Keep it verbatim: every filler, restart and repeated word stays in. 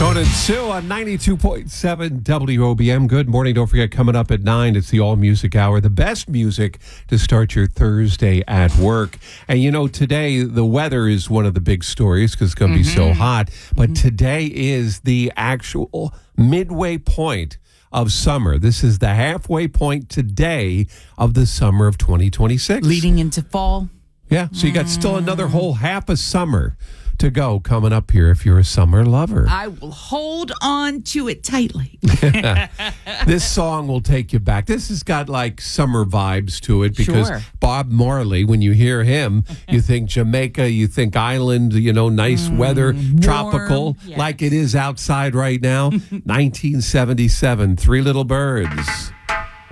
Tone and Sue on ninety-two point seven W O B M. Good morning. Don't forget, coming up at nine, it's the All Music Hour, the best music to start your Thursday at work. And, you know, today the weather is one of the big stories because it's going to be mm-hmm. so hot. But mm-hmm. today is the actual midway point of summer. This is the halfway point today of the summer of twenty twenty-six. Leading into fall. Yeah, so you got still another whole half a summer to go coming up here if you're a summer lover. I will hold on to it tightly. This song will take you back. This has got like summer vibes to it because Sure. Bob Marley, when you hear him, you think Jamaica, you think island, you know, nice Mm, weather, warm, tropical, yes. like it is outside right now. nineteen seventy-seven, Three Little Birds.